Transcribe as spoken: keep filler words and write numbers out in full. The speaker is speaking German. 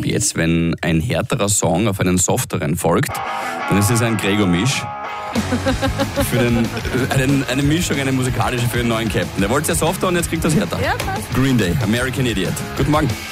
ab jetzt, wenn ein härterer Song auf einen softeren folgt, dann ist es ein Gregor-Misch. Für den, einen, eine Mischung, eine musikalische für den neuen Captain. Der wollte es ja softer und jetzt kriegt er es härter. Ja, passt. Green Day, American Idiot. Guten Morgen.